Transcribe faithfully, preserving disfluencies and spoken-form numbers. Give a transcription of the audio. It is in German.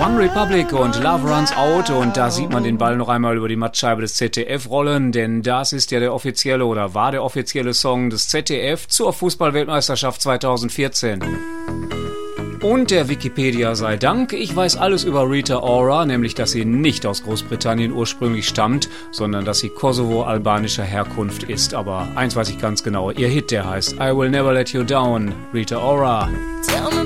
One Republic und Love Runs Out, und da sieht man den Ball noch einmal über die Mattscheibe des Z D F rollen, denn das ist ja der offizielle oder war der offizielle Song des Z D F zur Fußball-Weltmeisterschaft zweitausendvierzehn. Und der Wikipedia sei Dank, ich weiß alles über Rita Ora, nämlich dass sie nicht aus Großbritannien ursprünglich stammt, sondern dass sie kosovo-albanischer Herkunft ist. Aber eins weiß ich ganz genau, ihr Hit, der heißt I Will Never Let You Down, Rita Ora. Tell me